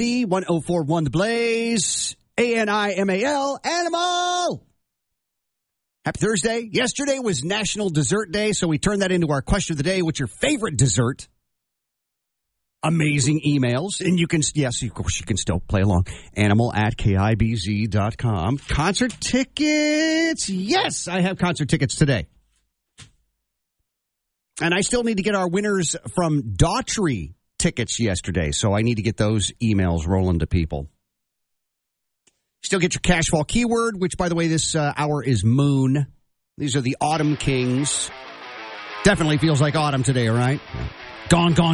1041 The Blaze, ANIMAL, Animal. Happy Thursday. Yesterday was National Dessert Day, so we turned that into our question of the day. What's your favorite dessert? Amazing emails. And you can, yes, of course, you can still play along. Animal@KIBZ.com. Concert tickets. Yes, I have concert tickets today. And I still need to get our winners from Daughtry tickets yesterday, so I need to get those emails rolling to people. Still get your cash fall keyword, which, by the way, this hour is moon. These are the Autumn Kings. Definitely feels like autumn today, right? Gone, gone.